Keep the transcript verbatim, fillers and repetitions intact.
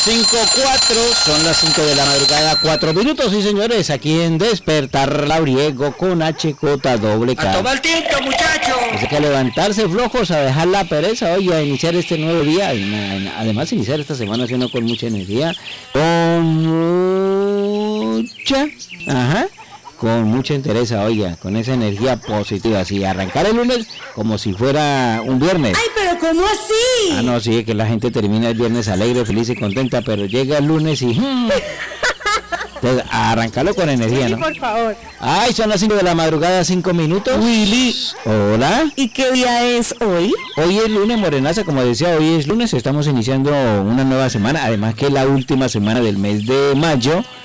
cinco cuatro, son las cinco de la madrugada, cuatro minutos, sí señores, aquí en Despertar Labriego con H J doble K. A tomar tinto, muchachos. Así que a levantarse flojos, a dejar la pereza hoy, a iniciar este nuevo día, y además iniciar esta semana haciendo con mucha energía, con mucha, ajá, con mucha entereza, oiga, con esa energía positiva, así, arrancar el lunes como si fuera un viernes. Ay, pero ¿cómo así? Ah, no, sí, que la gente termina el viernes alegre, feliz y contenta, pero llega el lunes y... Hmm, entonces, a arrancarlo con energía, ¿no? Sí, por favor. Ay, son las cinco de la madrugada, cinco minutos. Willy, hola. ¿Y qué día es hoy? Hoy es lunes, Morenaza, como decía, hoy es lunes, estamos iniciando una nueva semana, además que es la última semana del mes de mayo.